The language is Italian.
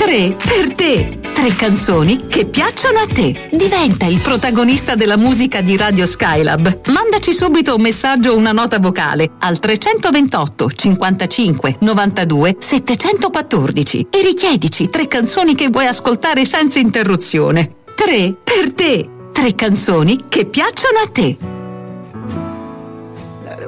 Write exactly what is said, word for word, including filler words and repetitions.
Tre per te. Tre canzoni che piacciono a te. Diventa il protagonista della musica di Radio Skylab. Mandaci subito un messaggio o una nota vocale al trecentoventotto cinquantacinque novantadue settecentoquattordici e richiedici tre canzoni che vuoi ascoltare senza interruzione. Tre per te. Tre canzoni che piacciono a te.